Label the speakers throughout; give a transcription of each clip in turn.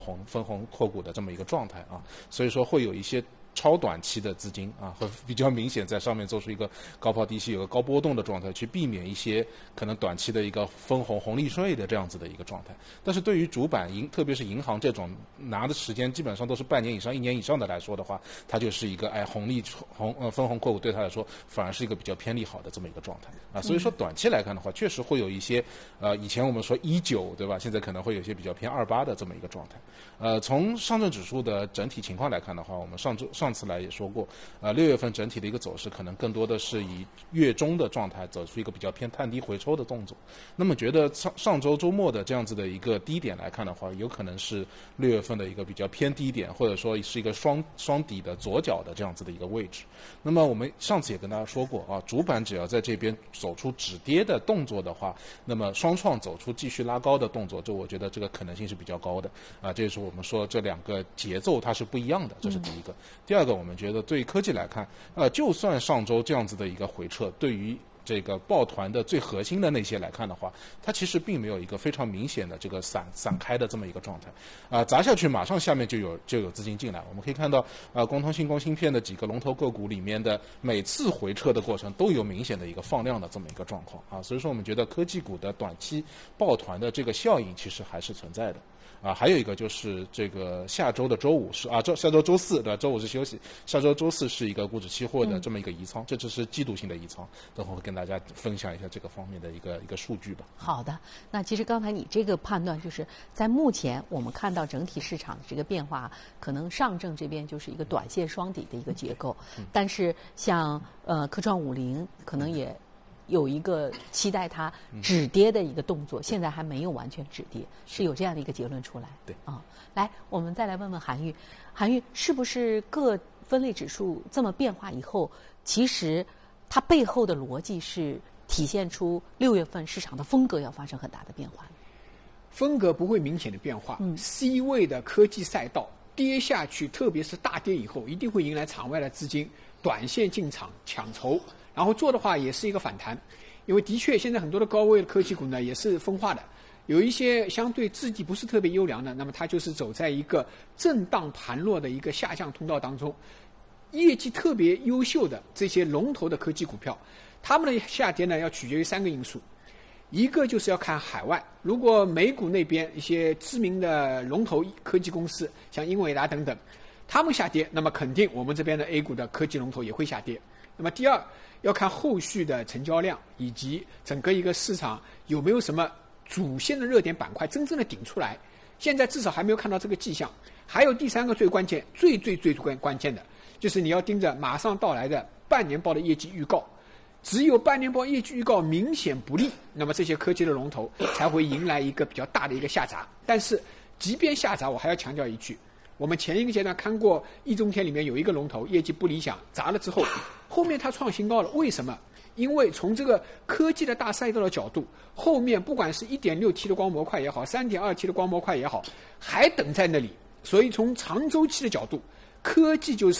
Speaker 1: 分红扩股的这么一个状态啊，所以说会有一些超短期的资金啊，会比较明显在上面做出一个高抛低吸、有个高波动的状态，去避免一些可能短期的一个分红利税的这样子的一个状态。但是对于主板特别是银行这种拿的时间基本上都是半年以上、1年以上的来说的话，它就是一个分红扩股对它来说反而是一个比较偏利好的这么一个状态啊。所以说短期来看的话，确实会有一些以前我们说19对吧？现在可能会有一些比较偏28的这么一个状态。从上证指数的整体情况来看的话，我们上次来也说过，6月份整体的一个走势可能更多的是以月中的状态走出一个比较偏探低回抽的动作。那么觉得上周周末的这样子的一个低点来看的话，有可能是6月份的一个比较偏低点，或者说是一个双底的左脚的这样子的一个位置。那么我们上次也跟大家说过啊，主板只要在这边走出止跌的动作的话，那么双创走出继续拉高的动作，这我觉得这个可能性是比较高的啊。这就是我们说这两个节奏它是不一样的，这是第一个。第二个，我们觉得对于科技来看，就算上周这样子的一个回撤，对于这个抱团的最核心的那些来看的话，它其实并没有一个非常明显的这个散开的这么一个状态，砸下去马上下面就有资金进来。我们可以看到，光通信、光芯片的几个龙头个股里面的每次回撤的过程都有明显的一个放量的这么一个状况啊，所以说我们觉得科技股的短期抱团的这个效应其实还是存在的。还有一个就是这个下周的周五是下周周四对吧？周五是休息，下周周四是一个股指期货的这么一个移仓，这只是季度性的移仓，等会会跟大家分享一下这个方面的一个数据吧。
Speaker 2: 好的，那其实刚才你这个判断就是在目前我们看到整体市场的这个变化，可能上证这边就是一个短线双底的一个结构，但是像科创50可能也有一个期待它止跌的一个动作，现在还没有完全止跌，是有这样的一个结论出来。
Speaker 1: 对
Speaker 2: 啊，来，我们再来问问韩愈，韩愈是不是各分类指数这么变化以后，其实它背后的逻辑是体现出6月份市场的风格要发生很大的变化？
Speaker 3: 风格不会明显的变化，C 位的科技赛道跌下去，特别是大跌以后，一定会迎来场外的资金短线进场抢筹。然后做的话也是一个反弹，因为的确现在很多的高位的科技股呢也是分化的，有一些相对质地不是特别优良的，那么它就是走在一个震荡盘落的一个下降通道当中。业绩特别优秀的这些龙头的科技股票，它们的下跌呢要取决于3个因素，一个就是要看海外，如果美股那边一些知名的龙头科技公司，像英伟达等等，他们下跌，那么肯定我们这边的 A 股的科技龙头也会下跌。那么第二，要看后续的成交量以及整个一个市场有没有什么主线的热点板块真正的顶出来，现在至少还没有看到这个迹象。还有第3个最关键、最关键的，就是你要盯着马上到来的半年报的业绩预告。只有半年报业绩预告明显不利，那么这些科技的龙头才会迎来一个比较大的一个下砸。但是即便下砸，我还要强调一句，我们前一个阶段看过易中天里面有一个龙头业绩不理想，砸了之后，后面它创新高了。为什么？因为从这个科技的大赛道的角度，后面不管是 1.6T 的光模块也好， 3.2T 的光模块也好，还等在那里。所以从长周期的角度，科技就是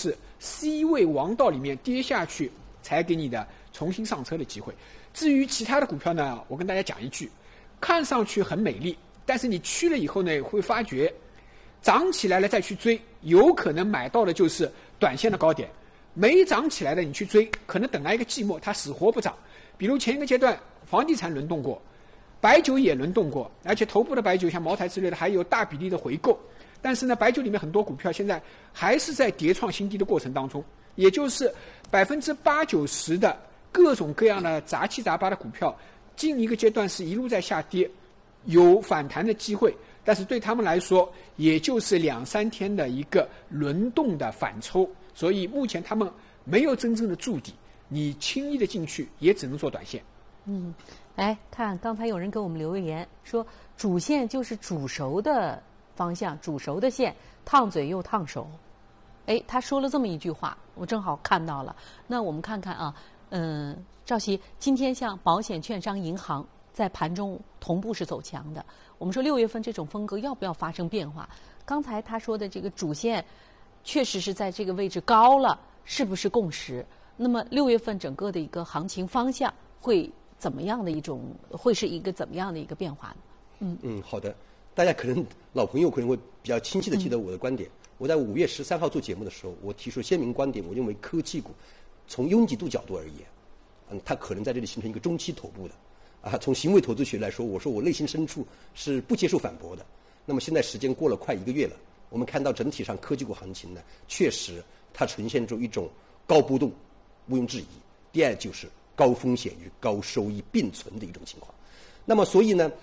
Speaker 3: C 位王道里面跌下去才给你的重新上车的机会。至于其他的股票呢，我跟大家讲一句，看上去很美丽，但是你去了以后呢，会发觉涨起来了再去追，有可能买到的就是短线的高点，没涨起来的你去追，可能等来一个寂寞，它死活不涨。比如前一个阶段房地产轮动过，白酒也轮动过，而且头部的白酒像茅台之类的还有大比例的回购，但是呢，白酒里面很多股票现在还是在跌创新低的过程当中，也就是80%-90%的各种各样的杂七杂八的股票，近一个阶段是一路在下跌，有反弹的机会，但是对他们来说，也就是2-3天的一个轮动的反抽，所以目前他们没有真正的筑底，你轻易的进去也只能做短线。
Speaker 2: 来看刚才有人给我们留言说，主线就是煮熟的方向，煮熟的线，烫嘴又烫手。他说了这么一句话，我正好看到了。那我们看看啊，赵琦，今天像保险、券商、银行在盘中同步是走强的。我们说6月份这种风格要不要发生变化？刚才他说的这个主线确实是在这个位置高了，是不是共识？那么6月份整个的一个行情方向会怎么样的会是一个怎么样的一个变化呢？
Speaker 4: 好的。 大家可能老朋友可能会比较清晰的记得我的观点。我在5月13号做节目的时候，我提出鲜明观点，我认为科技股从拥挤度角度而言，它可能在这里形成一个中期头部的，从行为投资学来说，我说我内心深处是不接受反驳的。那么现在时间过了快1个月了，我们看到整体上科技股行情呢，确实它呈现出一种高波动，毋庸置疑。第二就是高风险与高收益并存的一种情况。那么所以呢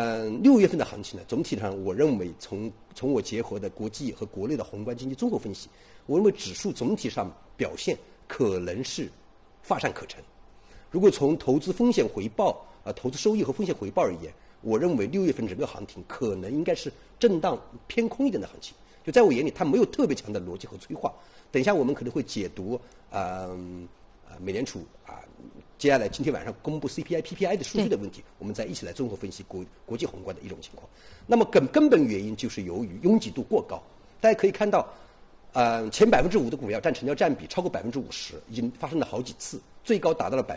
Speaker 4: ，6月份的行情呢，总体上我认为从我结合的国际和国内的宏观经济综合分析，我认为指数总体上表现可能是乏善可陈。如果从投资风险回报投资收益和风险回报而言，我认为6月份整个行情可能应该是震荡偏空一点的行情。就在我眼里，它没有特别强的逻辑和催化。等一下我们可能会解读美联储接下来今天晚上公布 CPI、PPI 的数据的问题，我们再一起来综合分析国际宏观的一种情况。那么根本原因就是由于拥挤度过高。大家可以看到，前5%的股票占成交占比超过50%，已经发生了好几次，最高达到了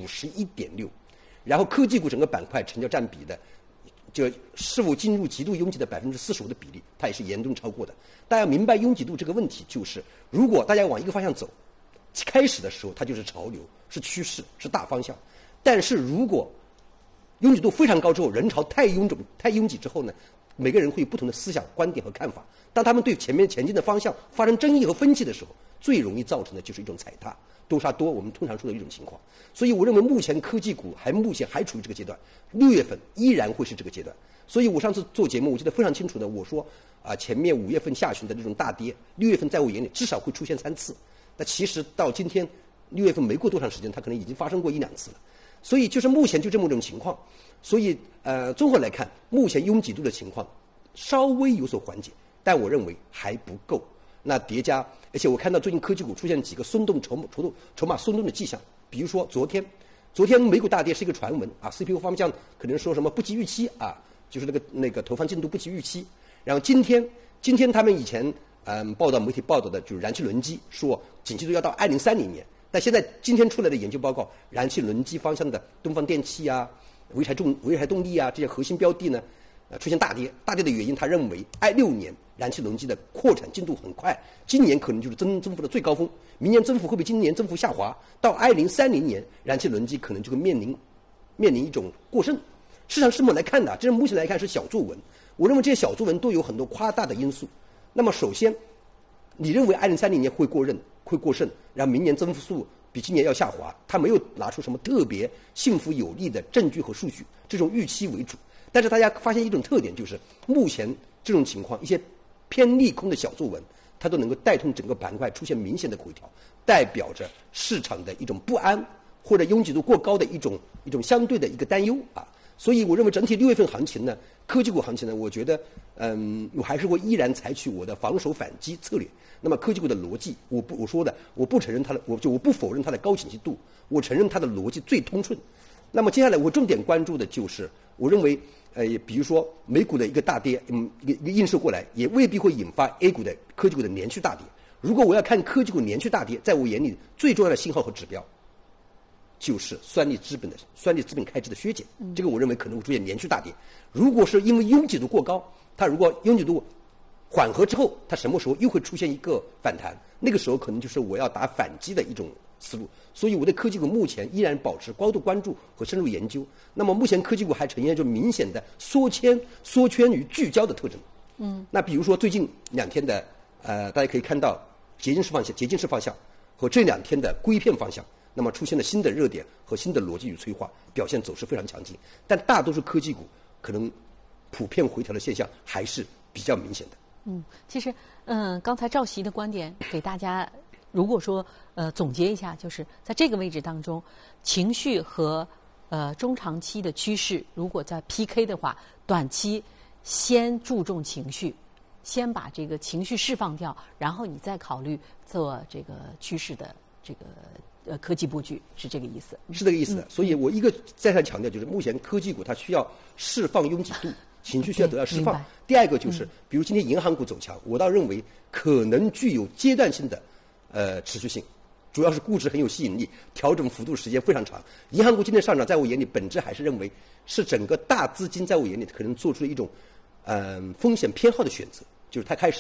Speaker 4: 51.6%。然后科技股整个板块成交占比的，就是否进入极度拥挤的45%的比例，它也是严重超过的。大家明白拥挤度这个问题，就是如果大家往一个方向走，开始的时候它就是潮流，是趋势，是大方向。但是如果拥挤度非常高之后，人潮太拥挤之后呢，每个人会有不同的思想、观点和看法。当他们对前面前进的方向发生争议和分歧的时候，最容易造成的就是一种踩踏、多杀多，我们通常说的一种情况。所以我认为目前科技股目前还处于这个阶段，6月份依然会是这个阶段。所以我上次做节目我记得非常清楚的，我说前面5月份下旬的这种大跌，6月份在我眼里至少会出现3次。那其实到今天6月份没过多长时间，它可能已经发生过1-2次了。所以就是目前就这么一种情况。所以综合来看，目前拥挤度的情况稍微有所缓解，但我认为还不够。那叠加，而且我看到最近科技股出现几个松动筹码松动的迹象。比如说昨天美股大跌是一个传闻CPU 方向可能说什么不及预期就是那个投放进度不及预期。然后今天他们以前媒体报道的就是燃气轮机说景气度要到2030年，但现在今天出来的研究报告，燃气轮机方向的东方电气潍柴动力这些核心标的呢出现大跌的原因，他认为26年燃气轮机的扩产进度很快，今年可能就是增幅的最高峰，明年增幅会比今年增幅下滑，到2030年燃气轮机可能就会面临一种过剩。市场是否来看的，这是目前来看是小作文。我认为这些小作文都有很多夸大的因素。那么首先，你认为2030年会过剩，然后明年增速比今年要下滑，他没有拿出什么特别信服有力的证据和数据，这种预期为主。但是大家发现一种特点，就是目前这种情况，一些偏利空的小作文，它都能够带动整个板块出现明显的回调，代表着市场的一种不安或者拥挤度过高的一种相对的一个担忧所以我认为整体6月份行情呢，科技股行情呢，我觉得我还是会依然采取我的防守反击策略。那么科技股的逻辑，我不承认它的，我不否认它的高景气度，我承认它的逻辑最通顺。那么接下来我重点关注的就是，我认为比如说美股的一个大跌，一个映射过来，也未必会引发 A 股的科技股的连续大跌。如果我要看科技股连续大跌，在我眼里最重要的信号和指标，就是算力资本开支的削减，这个我认为可能会出现连续大跌。如果是因为拥挤度过高，它如果拥挤度缓和之后，它什么时候又会出现一个反弹？那个时候可能就是我要打反击的一种思路。所以我对科技股目前依然保持高度关注和深入研究。那么目前科技股还呈现出明显的缩圈与聚焦的特征。那比如说最近2天的大家可以看到捷径式方向和这2天的硅片方向，那么出现了新的热点和新的逻辑与催化，表现走势非常强劲。但大多数科技股可能普遍回调的现象还是比较明显的。
Speaker 2: 其实刚才赵琦的观点给大家，如果说总结一下，就是在这个位置当中，情绪和中长期的趋势如果在 PK 的话，短期先注重情绪，先把这个情绪释放掉，然后你再考虑做这个趋势的这个科技布局，是这个意思？
Speaker 4: 是这个意思的。所以我一个再三强调，就是目前科技股它需要释放拥挤度，情绪需要得到释放。第二个就是，比如今天银行股走强，我倒认为可能具有阶段性的持续性，主要是估值很有吸引力，调整幅度时间非常长。银行股今天上涨，在我眼里本质还是认为是整个大资金在我眼里可能做出一种风险偏好的选择，就是他开始